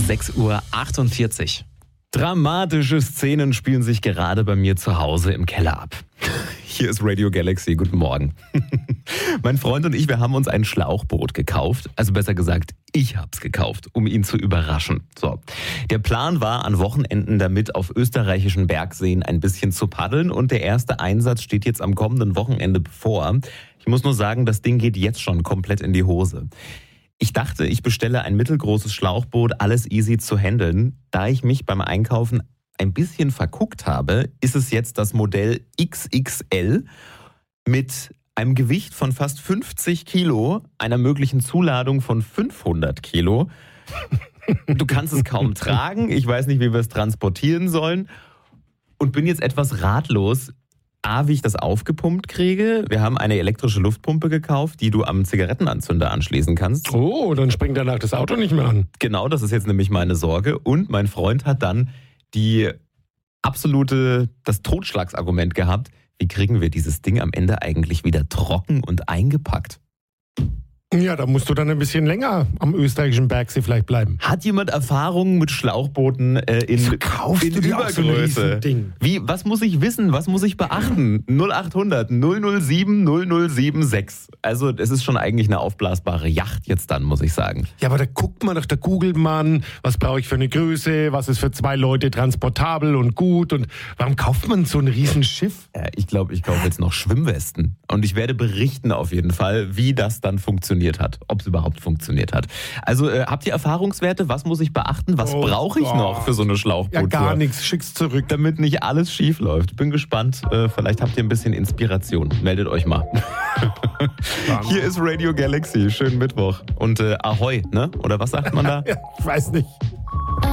6:48 Uhr. Dramatische Szenen spielen sich gerade bei mir zu Hause im Keller ab. Hier ist Radio Galaxy, guten Morgen. Mein Freund und ich, wir haben uns ein Schlauchboot gekauft. Also besser gesagt, ich hab's gekauft, um ihn zu überraschen. So. Der Plan war, an Wochenenden damit auf österreichischen Bergseen ein bisschen zu paddeln. Und der erste Einsatz steht jetzt am kommenden Wochenende bevor. Ich muss nur sagen, das Ding geht jetzt schon komplett in die Hose. Ich dachte, ich bestelle ein mittelgroßes Schlauchboot, alles easy zu handeln. Da ich mich beim Einkaufen ein bisschen verguckt habe, ist es jetzt das Modell XXL mit einem Gewicht von fast 50 Kilo, einer möglichen Zuladung von 500 Kilo. Du kannst es kaum tragen. Ich weiß nicht, wie wir es transportieren sollen. Und bin jetzt etwas ratlos. A, wie ich das aufgepumpt kriege. Wir haben eine elektrische Luftpumpe gekauft, die du am Zigarettenanzünder anschließen kannst. Oh, dann springt danach das Auto nicht mehr an. Genau, das ist jetzt nämlich meine Sorge. Und mein Freund hat dann das Totschlagsargument gehabt. Wie kriegen wir dieses Ding am Ende eigentlich wieder trocken und eingepackt? Ja, da musst du dann ein bisschen länger am österreichischen Bergsee vielleicht bleiben. Hat jemand Erfahrungen mit Schlauchbooten in Übergröße? Was muss ich wissen? Was muss ich beachten? 0800 007 0076. Also es ist schon eigentlich eine aufblasbare Yacht jetzt dann, muss ich sagen. Ja, aber da guckt man doch, da googelt man, was brauche ich für eine Größe, was ist für 2 Leute transportabel und gut und warum kauft man so ein Riesenschiff? Ich glaube, ich kaufe jetzt noch Schwimmwesten und ich werde berichten auf jeden Fall, wie das dann funktioniert hat, ob es überhaupt funktioniert hat. Also habt ihr Erfahrungswerte? Was muss ich beachten? Was brauche ich noch für so eine Schlauchboottour? Ja, gar nichts. Schick's zurück. Damit nicht alles schief läuft. Bin gespannt. Vielleicht habt ihr ein bisschen Inspiration. Meldet euch mal. Hier ist Radio Galaxy. Schönen Mittwoch. Und Ahoi, ne? Oder was sagt man da? Ja, ich weiß nicht.